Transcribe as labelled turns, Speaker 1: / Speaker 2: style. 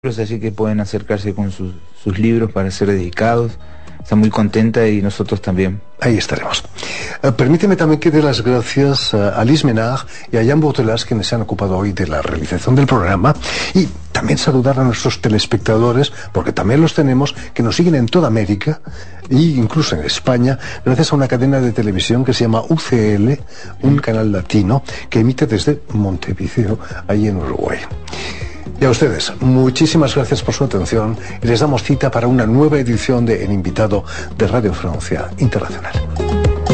Speaker 1: así que pueden acercarse con sus libros para ser dedicados. Está muy contenta y nosotros también.
Speaker 2: Ahí estaremos. Permíteme también que dé las gracias a Liz Menard y a Jan Boutelas, quienes se han ocupado hoy de la realización del programa, y también saludar a nuestros telespectadores, porque también los tenemos, que nos siguen en toda América e incluso en España, gracias a una cadena de televisión que se llama UCL, un canal latino que emite desde Montevideo, ahí en Uruguay. Y a ustedes, muchísimas gracias por su atención y les damos cita para una nueva edición de El Invitado de Radio Francia Internacional.